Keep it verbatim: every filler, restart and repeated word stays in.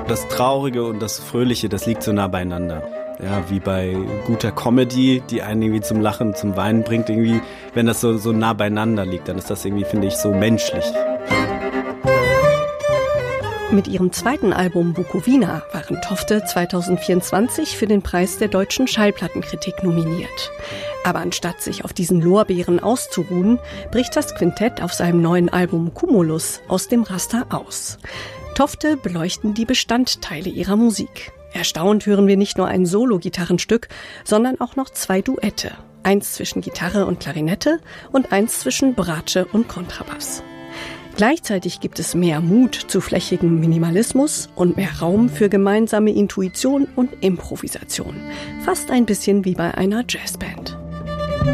Das Traurige und das Fröhliche, das liegt so nah beieinander. Ja, wie bei guter Comedy, die einen irgendwie zum Lachen, zum Weinen bringt, irgendwie, wenn das so, so nah beieinander liegt, dann ist das irgendwie, finde ich, so menschlich. Mit ihrem zweiten Album Bukowina waren Tofte zwanzig vierundzwanzig für den Preis der deutschen Schallplattenkritik nominiert. Aber anstatt sich auf diesen Lorbeeren auszuruhen, bricht das Quintett auf seinem neuen Album Cumulus aus dem Raster aus. Tofte beleuchten die Bestandteile ihrer Musik. Erstaunt hören wir nicht nur ein Solo-Gitarrenstück, sondern auch noch zwei Duette. Eins zwischen Gitarre und Klarinette und eins zwischen Bratsche und Kontrabass. Gleichzeitig gibt es mehr Mut zu flächigem Minimalismus und mehr Raum für gemeinsame Intuition und Improvisation. Fast ein bisschen wie bei einer Jazzband.